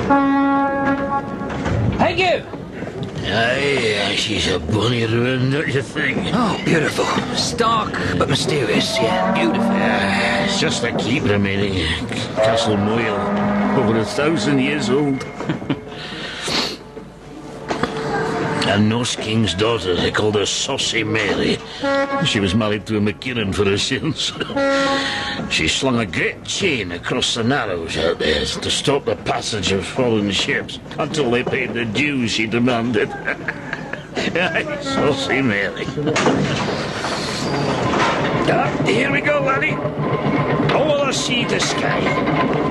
Thank you. Aye, she's a bonny ruin, don't you think? Oh, beautiful. Stark but mysterious. Yeah, beautiful. It's just a keep remaining. Castle Moyle, over 1,000 years old. A Norse king's daughter, they called her Saucy Mary. She was married to a McKinnon for her sins. She slung a great chain across the Narrows out there to stop the passage of foreign ships until they paid the dues she demanded. Aye, Saucy Mary. Here we go, laddie. Over the sea to sky.